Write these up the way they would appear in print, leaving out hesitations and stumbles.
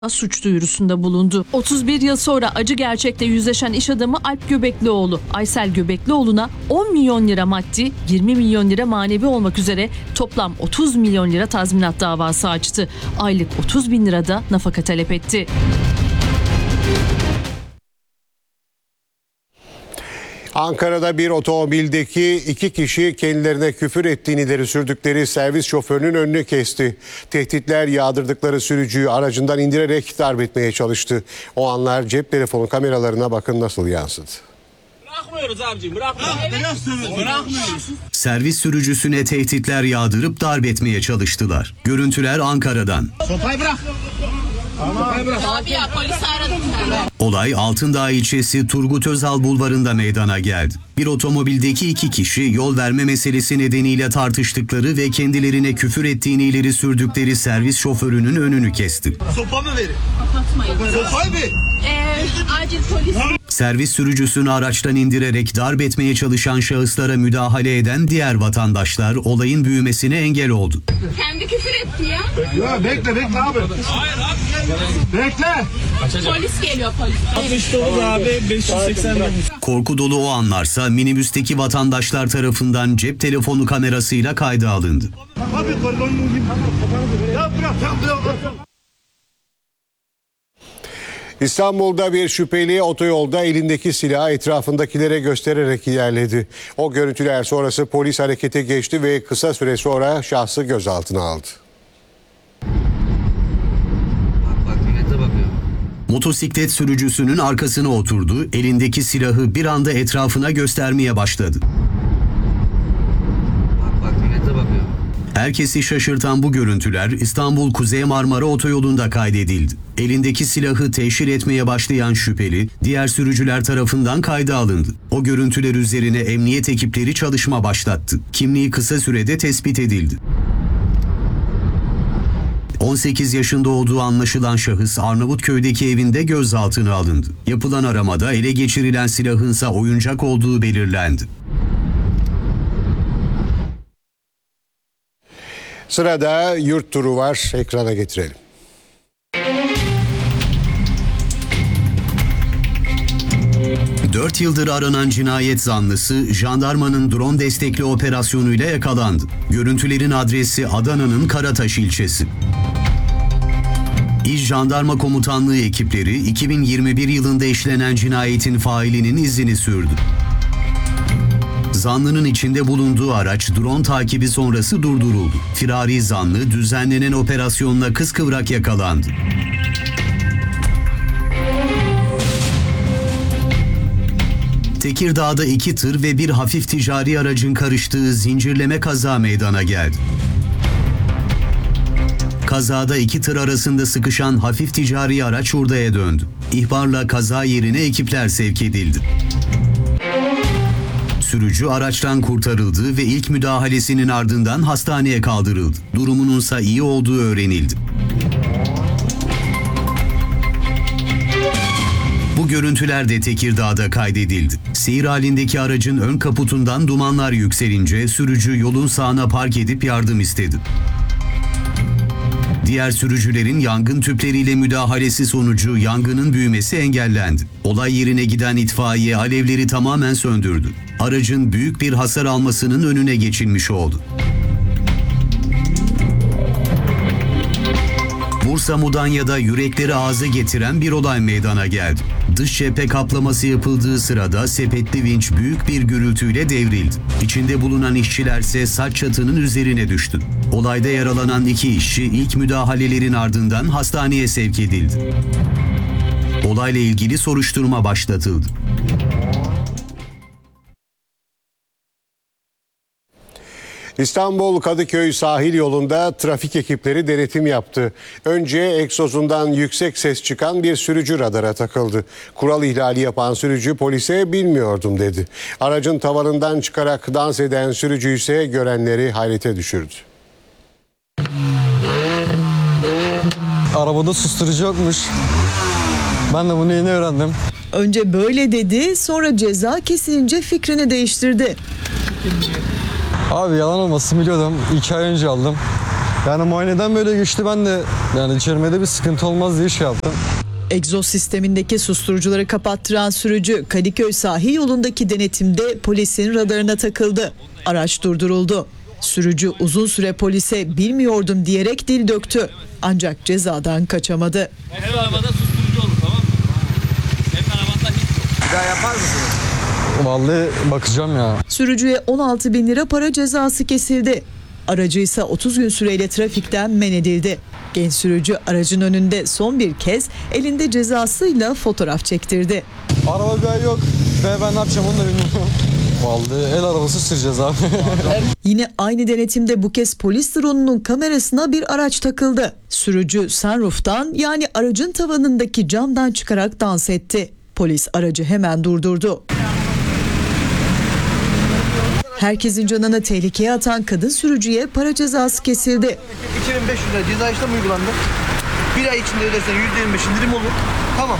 suç duyurusunda bulundu. 31 yıl sonra acı gerçekle yüzleşen iş adamı Alp Göbeklioğlu, Aysel Göbeklioğlu'na 10 milyon lira maddi, 20 milyon lira manevi olmak üzere toplam 30 milyon lira tazminat davası açtı. Aylık 30 bin lira da nafaka talep etti. Ankara'da bir otomobildeki 2 kişi kendilerine küfür ettiğini ileri sürdükleri servis şoförünün önünü kesti. Tehditler yağdırdıkları sürücüyü aracından indirerek darp etmeye çalıştı. O anlar cep telefonu kameralarına bakın nasıl yansıdı. Bırakmıyoruz abicim, bırakmıyoruz. Servis sürücüsüne tehditler yağdırıp darp etmeye çalıştılar. Görüntüler Ankara'dan. Sopayı bırak. Abi ya polisi aradım ben. Olay Altındağ ilçesi Turgut Özal bulvarında meydana geldi. Bir otomobildeki 2 kişi yol verme meselesi nedeniyle tartıştıkları ve kendilerine küfür ettiğini ileri sürdükleri servis şoförünün önünü kesti. Sopa mı verin? Kapatmayın. Sopayı ver. Acil polis. Servis sürücüsünü araçtan indirerek darp etmeye çalışan şahıslara müdahale eden diğer vatandaşlar olayın büyümesine engel oldu. Kendi küfür etti ya. Ya bekle abi. Hayır abi. Bekle. Polis geliyor polis. 69 abi 589. Korku dolu o anlarsa minibüsteki vatandaşlar tarafından cep telefonu kamerasıyla kayda alındı. Abi kurbanın gibi. Ya bırak. İstanbul'da bir şüpheli otoyolda elindeki silahı etrafındakilere göstererek ilerledi. O görüntüler sonrası polis harekete geçti ve kısa süre sonra şahsı gözaltına aldı. Bak millete bakıyor. Motosiklet sürücüsünün arkasına oturdu, elindeki silahı bir anda etrafına göstermeye başladı. Bak millete bakıyor. Herkesi şaşırtan bu görüntüler İstanbul Kuzey Marmara Otoyolu'nda kaydedildi. Elindeki silahı teşhir etmeye başlayan şüpheli, diğer sürücüler tarafından kayda alındı. O görüntüler üzerine emniyet ekipleri çalışma başlattı. Kimliği kısa sürede tespit edildi. 18 yaşında olduğu anlaşılan şahıs Arnavutköy'deki evinde gözaltına alındı. Yapılan aramada ele geçirilen silahınsa oyuncak olduğu belirlendi. Sırada yurt turu var, ekrana getirelim. Dört yıldır aranan cinayet zanlısı jandarmanın drone destekli operasyonuyla yakalandı. Görüntülerin adresi Adana'nın Karataş ilçesi. İl Jandarma Komutanlığı ekipleri 2021 yılında işlenen cinayetin failinin izini sürdü. Zanlının içinde bulunduğu araç drone takibi sonrası durduruldu. Firari zanlı düzenlenen operasyonla kıskıvrak yakalandı. Tekirdağ'da 2 tır ve bir hafif ticari aracın karıştığı zincirleme kaza meydana geldi. Kazada 2 tır arasında sıkışan hafif ticari araç hurdaya döndü. İhbarla kaza yerine ekipler sevk edildi. Sürücü araçtan kurtarıldı ve ilk müdahalesinin ardından hastaneye kaldırıldı. Durumununsa iyi olduğu öğrenildi. Bu görüntüler de Tekirdağ'da kaydedildi. Seyir halindeki aracın ön kaputundan dumanlar yükselince sürücü yolun sağına park edip yardım istedi. Diğer sürücülerin yangın tüpleriyle müdahalesi sonucu yangının büyümesi engellendi. Olay yerine giden itfaiye alevleri tamamen söndürdü. Aracın büyük bir hasar almasının önüne geçilmiş oldu. Bursa Mudanya'da yürekleri ağza getiren bir olay meydana geldi. Dış cephe kaplaması yapıldığı sırada sepetli vinç büyük bir gürültüyle devrildi. İçinde bulunan işçilerse saç çatının üzerine düştü. Olayda yaralanan 2 işçi ilk müdahalelerin ardından hastaneye sevk edildi. Olayla ilgili soruşturma başlatıldı. İstanbul Kadıköy sahil yolunda trafik ekipleri denetim yaptı. Önce egzozundan yüksek ses çıkan bir sürücü radara takıldı. Kural ihlali yapan sürücü polise bilmiyordum dedi. Aracın tavanından çıkarak dans eden sürücü ise görenleri hayrete düşürdü. Arabada susturucu yokmuş. Ben de bunu yeni öğrendim. Önce böyle dedi, sonra ceza kesilince fikrini değiştirdi. Abi yalan olmasın biliyordum. 2 ay önce aldım. Yani muayeneden böyle geçti, ben de yani içermede bir sıkıntı olmaz diye şey yaptım. Egzoz sistemindeki susturucuları kapattıran sürücü Kadıköy sahil yolundaki denetimde polisin radarına takıldı. Araç durduruldu. Sürücü uzun süre polise bilmiyordum diyerek dil döktü. Ancak cezadan kaçamadı. Her arabada susturucu olur, tamam mı? Senin arabanda hiç yok. Bir daha yapar mısın? Vallahi bakacağım ya. Sürücüye 16 bin lira para cezası kesildi. Aracı ise 30 gün süreyle trafikten men edildi. Genç sürücü aracın önünde son bir kez elinde cezasıyla fotoğraf çektirdi. Araba bir ay yok ve ben ne yapacağım onu da bilmiyorum. Vallahi el arabası süreceğiz abi. Yine aynı denetimde bu kez polis drone'unun kamerasına bir araç takıldı. Sürücü sunroof'tan, yani aracın tavanındaki camdan çıkarak dans etti. Polis aracı hemen durdurdu. Herkesin canını tehlikeye atan kadın sürücüye para cezası kesildi. 2500 lira ceza işlemi uygulandı. Bir ay içinde ödersen %25 indirim olur. Tamam.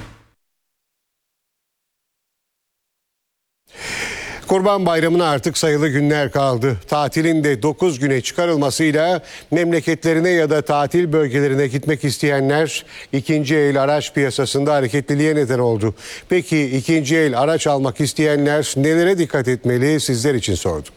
Kurban Bayramı'na artık sayılı günler kaldı. Tatilin de 9 güne çıkarılmasıyla memleketlerine ya da tatil bölgelerine gitmek isteyenler ikinci el araç piyasasında hareketliliğe neden oldu. Peki ikinci el araç almak isteyenler nelere dikkat etmeli, sizler için sorduk.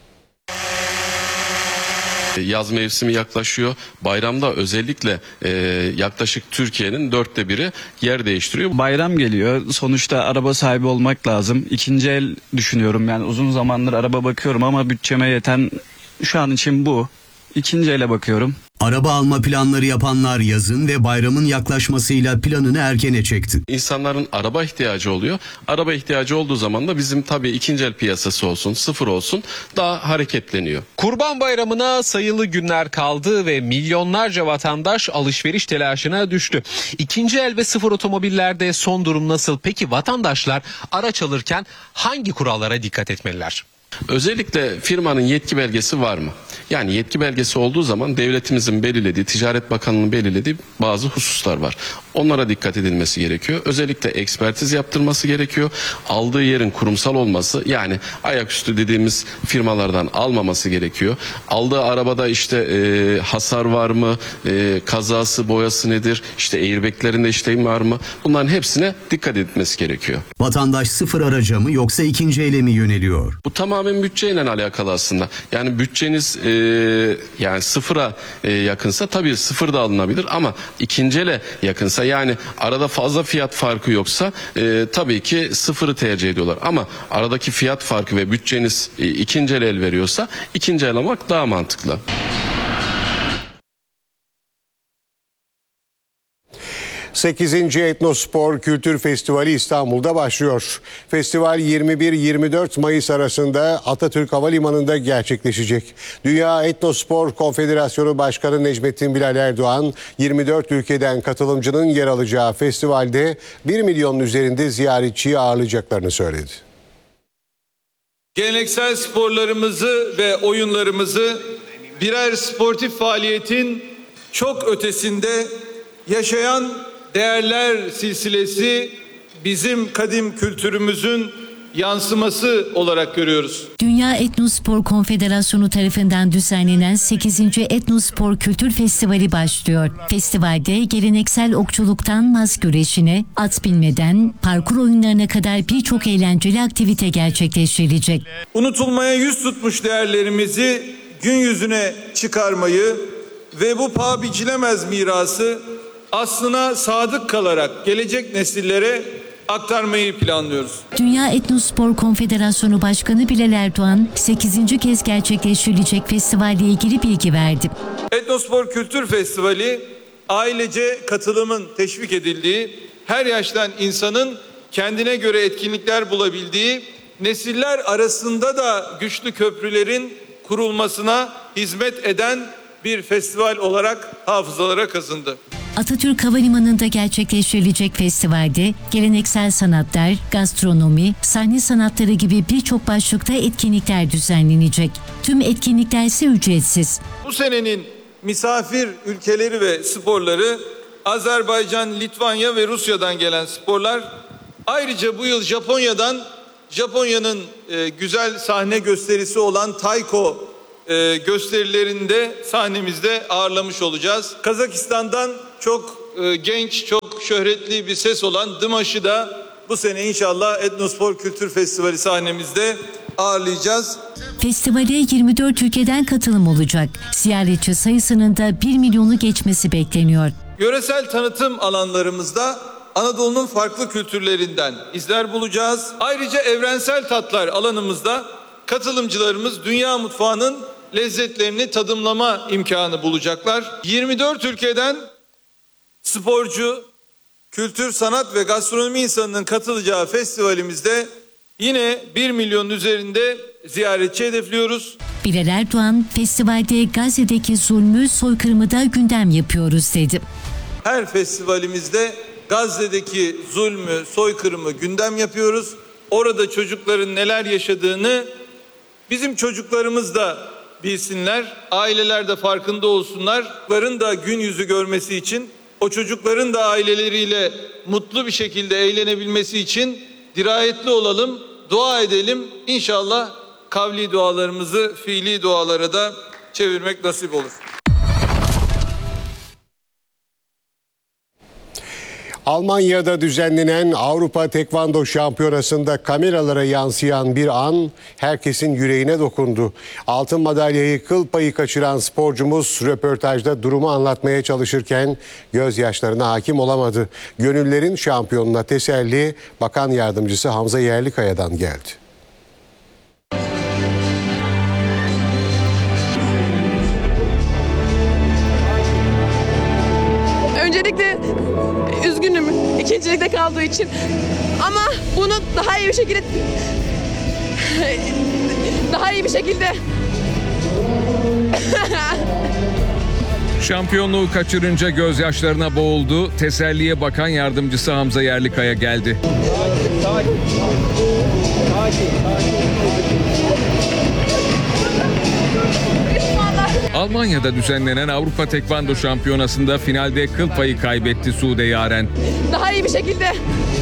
Yaz mevsimi yaklaşıyor. Bayramda özellikle yaklaşık Türkiye'nin 1/4'ü yer değiştiriyor. Bayram geliyor. Sonuçta araba sahibi olmak lazım. İkinci el düşünüyorum. Yani uzun zamandır araba bakıyorum ama bütçeme yeten şu an için bu. İkinci ele bakıyorum. Araba alma planları yapanlar yazın ve bayramın yaklaşmasıyla planını erkene çekti. İnsanların araba ihtiyacı oluyor. Araba ihtiyacı olduğu zaman da bizim tabii ikinci el piyasası olsun, sıfır olsun daha hareketleniyor. Kurban Bayramı'na sayılı günler kaldı ve milyonlarca vatandaş alışveriş telaşına düştü. İkinci el ve sıfır otomobillerde son durum nasıl? Peki vatandaşlar araç alırken hangi kurallara dikkat etmeliler? Özellikle firmanın yetki belgesi var mı? Yani yetki belgesi olduğu zaman devletimizin belirlediği, Ticaret Bakanlığı'nın belirlediği bazı hususlar var. Onlara dikkat edilmesi gerekiyor. Özellikle ekspertiz yaptırması gerekiyor. Aldığı yerin kurumsal olması, yani ayaküstü dediğimiz firmalardan almaması gerekiyor. Aldığı arabada işte hasar var mı? Kazası, boyası nedir? İşte airbaglerinde işlem var mı? Bunların hepsine dikkat etmesi gerekiyor. Vatandaş sıfır araca mı yoksa ikinci ele mi yöneliyor? Bu tamamen bütçeyle alakalı aslında. Yani bütçeniz yani sıfıra yakınsa tabii sıfır da alınabilir ama ikinci ele yakınsa, yani arada fazla fiyat farkı yoksa tabii ki sıfırı tercih ediyorlar. Ama aradaki fiyat farkı ve bütçeniz ikinci el veriyorsa ikinci el almak daha mantıklı. Sekizinci Etnospor Kültür Festivali İstanbul'da başlıyor. Festival 21-24 Mayıs arasında Atatürk Havalimanı'nda gerçekleşecek. Dünya Etnospor Konfederasyonu Başkanı Necmettin Bilal Erdoğan, 24 ülkeden katılımcının yer alacağı festivalde 1 milyonun üzerinde ziyaretçiyi ağırlayacaklarını söyledi. Geleneksel sporlarımızı ve oyunlarımızı birer sportif faaliyetin çok ötesinde yaşayan değerler silsilesi, bizim kadim kültürümüzün yansıması olarak görüyoruz. Dünya Etnospor Konfederasyonu tarafından düzenlenen 8. Etnospor Kültür Festivali başlıyor. Festivalde geleneksel okçuluktan maz güreşine, at binmeden parkur oyunlarına kadar birçok eğlenceli aktivite gerçekleştirilecek. Unutulmaya yüz tutmuş değerlerimizi gün yüzüne çıkarmayı ve bu paha biçilemez mirası aslına sadık kalarak gelecek nesillere aktarmayı planlıyoruz. Dünya Etnospor Konfederasyonu Başkanı Bilal Erdoğan 8. kez gerçekleştirilecek festivalle ilgili bilgi verdi. Etnospor Kültür Festivali ailece katılımın teşvik edildiği, her yaştan insanın kendine göre etkinlikler bulabildiği, nesiller arasında da güçlü köprülerin kurulmasına hizmet eden bir festival olarak hafızalara kazındı. Atatürk Havalimanı'nda gerçekleştirilecek festivalde geleneksel sanatlar, gastronomi, sahne sanatları gibi birçok başlıkta etkinlikler düzenlenecek. Tüm etkinlikler ise ücretsiz. Bu senenin misafir ülkeleri ve sporları Azerbaycan, Litvanya ve Rusya'dan gelen sporlar. Ayrıca bu yıl Japonya'nın güzel sahne gösterisi olan Taiko gösterilerinde sahnemizde ağırlamış olacağız. Kazakistan'dan çok genç, çok şöhretli bir ses olan Dımaş'ı da bu sene inşallah Etnospor Kültür Festivali sahnemizde ağırlayacağız. Festivale 24 ülkeden katılım olacak. Ziyaretçi sayısının da 1 milyonu geçmesi bekleniyor. Yöresel tanıtım alanlarımızda Anadolu'nun farklı kültürlerinden izler bulacağız. Ayrıca evrensel tatlar alanımızda katılımcılarımız dünya mutfağının lezzetlerini tadımlama imkanı bulacaklar. 24 ülkeden sporcu, kültür, sanat ve gastronomi insanının katılacağı festivalimizde yine 1 milyonun üzerinde ziyaretçi hedefliyoruz. Bilal Erdoğan, festivalde Gazze'deki zulmü, soykırımı da gündem yapıyoruz dedi. Her festivalimizde Gazze'deki zulmü, soykırımı gündem yapıyoruz. Orada çocukların neler yaşadığını bizim çocuklarımız da bilsinler, aileler de farkında olsunlar. Çocukların da gün yüzü görmesi için, o çocukların da aileleriyle mutlu bir şekilde eğlenebilmesi için dirayetli olalım, dua edelim. İnşallah kavli dualarımızı fiili dualara da çevirmek nasip olur. Almanya'da düzenlenen Avrupa Tekvando Şampiyonası'nda kameralara yansıyan bir an herkesin yüreğine dokundu. Altın madalyayı kıl payı kaçıran sporcumuz röportajda durumu anlatmaya çalışırken gözyaşlarına hakim olamadı. Gönüllerin şampiyonuna teselli Bakan Yardımcısı Hamza Yerlikaya'dan geldi. Öncelikle üzgünüm ikincilikte kaldığı için ama bunu daha iyi bir şekilde Şampiyonluğu kaçırınca gözyaşlarına boğuldu. Teselliye Bakan Yardımcısı Hamza Yerlikaya geldi. Almanya'da düzenlenen Avrupa Tekvando Şampiyonası'nda finalde kıl payı kaybetti Sude Yaren. daha iyi bir şekilde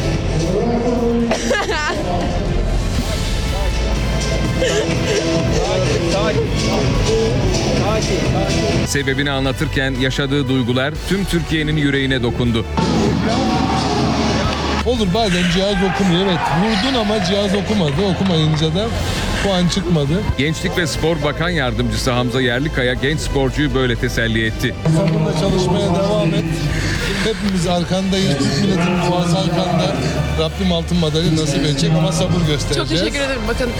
Sebebini anlatırken yaşadığı duygular tüm Türkiye'nin yüreğine dokundu. Olur bazen cihaz okumuyor, evet. Vurdun ama cihaz okumadı. Okumayınca da puan çıkmadı. Gençlik ve Spor Bakan Yardımcısı Hamza Yerlikaya genç sporcuyu böyle teselli etti. Sabırla çalışmaya devam et. Hepimiz arkandayız. Türk milletinin duası arkanda. Rabbim altın madalya nasip edecek ama sabır göstereceğiz. çok teşekkür ederim bakın.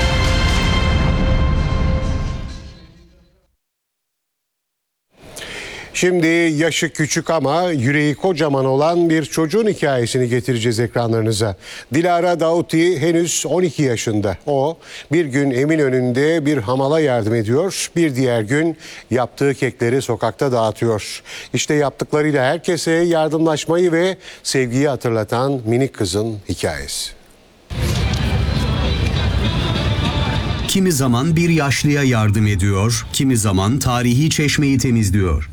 Şimdi yaşı küçük ama yüreği kocaman olan bir çocuğun hikayesini getireceğiz ekranlarınıza. Dilara Dauti henüz 12 yaşında. O bir gün Eminönü'nde bir hamala yardım ediyor. Bir diğer gün yaptığı kekleri sokakta dağıtıyor. İşte yaptıklarıyla herkese yardımlaşmayı ve sevgiyi hatırlatan minik kızın hikayesi. Kimi zaman bir yaşlıya yardım ediyor, kimi zaman tarihi çeşmeyi temizliyor.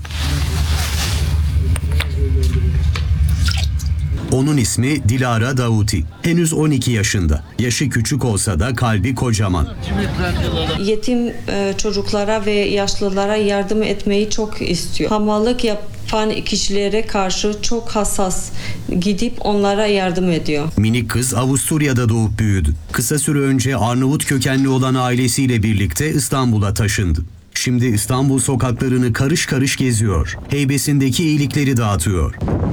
Onun ismi Dilara Dauti. Henüz 12 yaşında. Yaşı küçük olsa da kalbi kocaman. Yetim çocuklara ve yaşlılara yardım etmeyi çok istiyor. Hamallık yapan kişilere karşı çok hassas, gidip onlara yardım ediyor. Minik kız Avusturya'da doğup büyüdü. Kısa süre önce Arnavut kökenli olan ailesiyle birlikte İstanbul'a taşındı. Şimdi İstanbul sokaklarını karış karış geziyor. Heybesindeki iyilikleri dağıtıyor.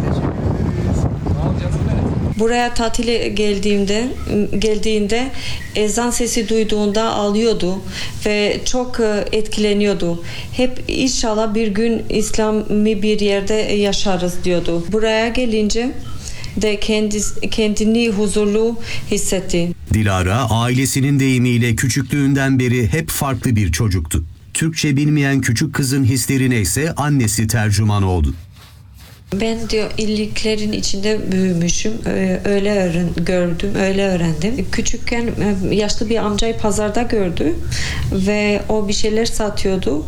Buraya tatile geldiğinde ezan sesi duyduğunda ağlıyordu ve çok etkileniyordu. Hep inşallah bir gün İslami bir yerde yaşarız diyordu. Buraya gelince de kendini huzurlu hissetti. Dilara ailesinin deyimiyle küçüklüğünden beri hep farklı bir çocuktu. Türkçe bilmeyen küçük kızın hislerine ise annesi tercüman oldu. Ben diyor iyiliklerin içinde büyümüşüm. Öyle gördüm, öyle öğrendim. Küçükken yaşlı bir amcayı pazarda gördü ve o bir şeyler satıyordu.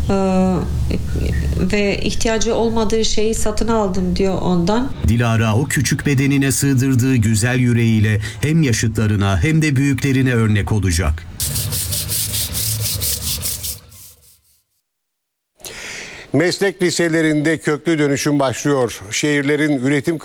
Ve ihtiyacı olmadığı şeyi satın aldım diyor ondan. Dilara o küçük bedenine sığdırdığı güzel yüreğiyle hem yaşıtlarına hem de büyüklerine örnek olacak. Meslek liselerinde köklü dönüşüm başlıyor. Şehirlerin üretim